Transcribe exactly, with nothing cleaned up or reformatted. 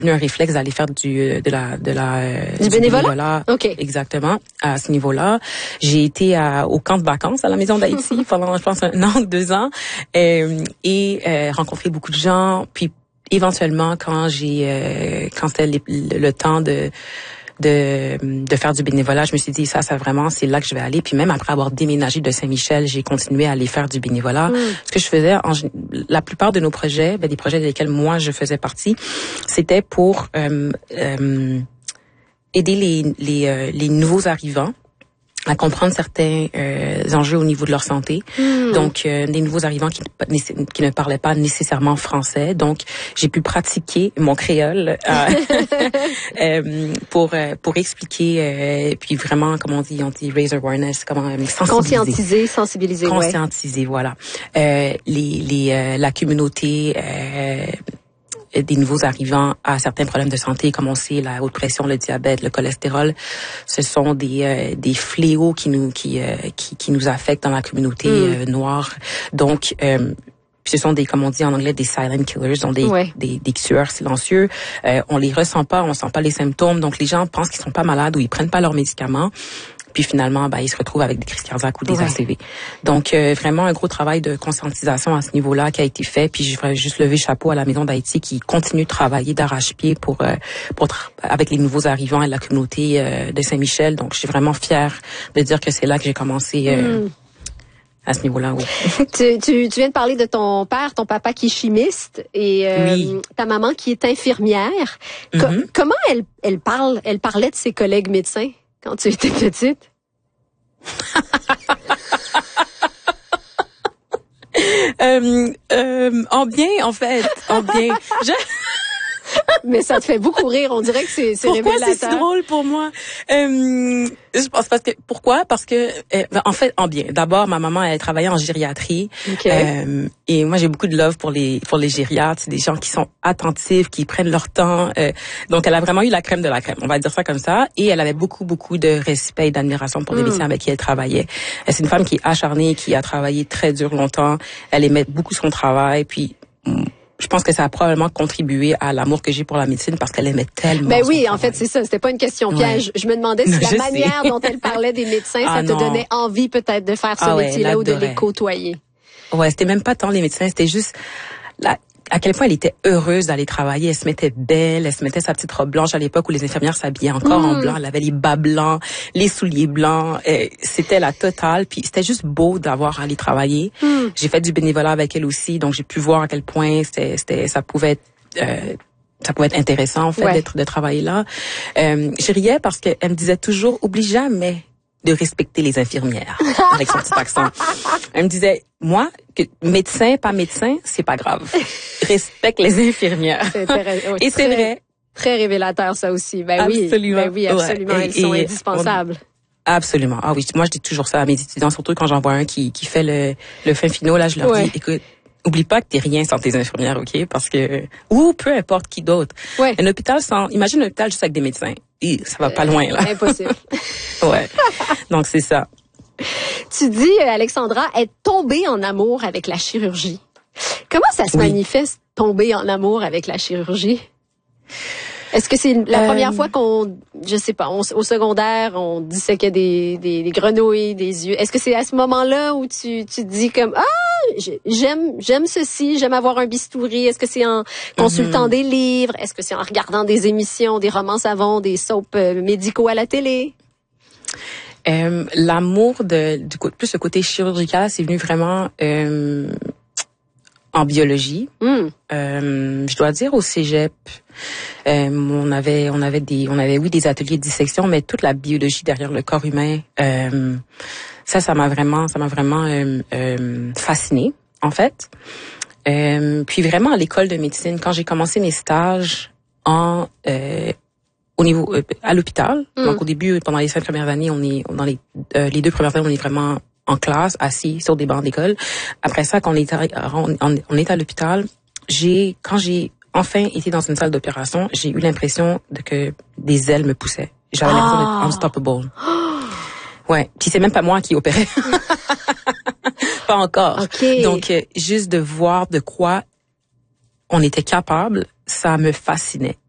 un réflexe d'aller faire du de la de la euh, du, du bénévolat. bénévolat. OK. Exactement. À ce niveau-là, j'ai été à, au camp de vacances à la Maison d'Haïti pendant je pense un an, deux ans euh, et euh, rencontré beaucoup de gens. Puis éventuellement, quand j'ai euh, quand c'était le, le temps de de de faire du bénévolat, je me suis dit ça ça vraiment c'est là que je vais aller. Puis même après avoir déménagé de Saint-Michel, j'ai continué à aller faire du bénévolat. Mm. Ce que je faisais en la plupart de nos projets, ben, des projets desquels moi je faisais partie, c'était pour euh, euh, aider les les euh, les nouveaux arrivants à comprendre certains euh, enjeux au niveau de leur santé. Mm. Donc, euh, des nouveaux arrivants qui, qui ne parlaient pas nécessairement français. Donc, j'ai pu pratiquer mon créole euh, euh, pour euh, pour expliquer, euh, puis vraiment, comment on dit, on dit raise awareness, comment euh, sensibiliser. Conscientiser, sensibiliser, Conscientiser, ouais. voilà. Euh, les les euh, la communauté. Euh, des nouveaux arrivants à certains problèmes de santé, comme on sait, la haute pression, le diabète, le cholestérol, ce sont des euh, des fléaux qui nous qui, euh, qui qui nous affectent dans la communauté mm. euh, noire. Donc euh, ce sont des, comme on dit en anglais, des silent killers, donc des, ouais. des, des tueurs silencieux. Euh, on les ressent pas, on sent pas les symptômes, donc les gens pensent qu'ils sont pas malades ou ils prennent pas leurs médicaments. Puis finalement, ben, ils se retrouvent avec des crises cardiaques ou des ouais. A C V. Donc, euh, vraiment un gros travail de conscientisation à ce niveau-là qui a été fait. Puis je voudrais juste lever chapeau à la Maison d'Haïti qui continue de travailler d'arrache-pied pour, euh, pour tra- avec les nouveaux arrivants et la communauté euh, de Saint-Michel. Donc, je suis vraiment fière de dire que c'est là que j'ai commencé euh, mm. à ce niveau-là. Oui. tu, tu, tu viens de parler de ton père, ton papa qui est chimiste et euh, oui. ta maman qui est infirmière. Co- mm-hmm. Comment elle, elle parle, elle parlait de ses collègues médecins quand tu étais petite? euh, euh, en bien, en fait, en bien. Je... Mais ça te fait beaucoup rire. On dirait que c'est, c'est pourquoi révélateur. C'est si drôle pour moi? Euh, je pense parce que pourquoi? Parce que euh, en fait, en bien. D'abord, ma maman elle travaillait en gériatrie. Okay. Euh, et moi, j'ai beaucoup de love pour les pour les gériatres. C'est des gens qui sont attentifs, qui prennent leur temps. Euh, donc, elle a vraiment eu la crème de la crème. On va dire ça comme ça. Et elle avait beaucoup beaucoup de respect et d'admiration pour les mm. médecins avec qui elle travaillait. C'est une femme qui est acharnée, qui a travaillé très dur longtemps. Elle aimait beaucoup son travail. Puis je pense que ça a probablement contribué à l'amour que j'ai pour la médecine parce qu'elle aimait tellement. Ben oui, en travail. fait, c'est ça. C'était pas une question piège. Ouais. Je me demandais si je la manière sais. dont elle parlait des médecins, ah, ça te non. donnait envie peut-être de faire ce ah, métier-là ouais, ou de les côtoyer. Ouais, c'était même pas tant les médecins, c'était juste la, à quel point elle était heureuse d'aller travailler. Elle se mettait belle, elle se mettait sa petite robe blanche à l'époque où les infirmières s'habillaient encore mmh. en blanc. Elle avait les bas blancs, les souliers blancs. Et c'était la totale. Puis c'était juste beau d'avoir à aller travailler. Mmh. J'ai fait du bénévolat avec elle aussi, donc j'ai pu voir à quel point c'était, c'était ça pouvait être euh, ça pouvait être intéressant en fait ouais. d'être de travailler là. Euh, je riais parce qu'elle me disait toujours oublie jamais de respecter les infirmières avec son petit accent. Elle me disait moi que médecin pas médecin, c'est pas grave. Respecte les infirmières. C'est intéressant. Et c'est vrai. Très révélateur ça aussi. Ben absolument. oui, ben oui, absolument, ouais. elles et, sont et indispensables. On... Absolument. Ah oui, moi je dis toujours ça à mes étudiants, surtout quand j'en vois un qui qui fait le le fin finaux là, je leur ouais. dis écoute, oublie pas que t'es rien sans tes infirmières, ok? Parce que ou peu importe qui d'autre. Ouais. Un hôpital sans, imagine un hôpital juste avec des médecins, et ça va pas loin là. Euh, impossible. ouais. Donc c'est ça. Tu dis Alexandra être tombée en amour avec la chirurgie. Comment ça se oui. manifeste tomber en amour avec la chirurgie? Est-ce que c'est la euh... première fois qu'on, je sais pas, on, au secondaire, on disséquait des, des, des grenouilles, des yeux. Est-ce que c'est à ce moment-là où tu, tu te dis comme, ah, j'aime, j'aime ceci, j'aime avoir un bistouri. Est-ce que c'est en consultant mm-hmm. des livres? Est-ce que c'est en regardant des émissions, des romans savons, des soaps euh, médicaux à la télé? Euh, l'amour de, du plus le côté chirurgical, c'est venu vraiment, euh, en biologie. Mm. Euh, je dois dire au cégep, euh, on avait, on avait des, on avait oui des ateliers de dissection, mais toute la biologie derrière le corps humain, euh, ça, ça m'a vraiment, ça m'a vraiment euh, euh, fascinée en fait. Euh, puis vraiment à l'école de médecine, quand j'ai commencé mes stages en euh, au niveau euh, à l'hôpital, mm. donc au début pendant les cinq premières années, on est dans les euh, les deux premières années, on est vraiment en classe, assis sur des bancs d'école. Après ça, quand on est, on, on est à l'hôpital, j'ai, quand j'ai enfin été dans une salle d'opération, j'ai eu l'impression de que des ailes me poussaient. J'avais ah. l'impression d'être unstoppable. Ouais. Puis c'est même pas moi qui opérais. Pas encore. Okay. Donc, euh, juste de voir de quoi on était capable, ça me fascinait.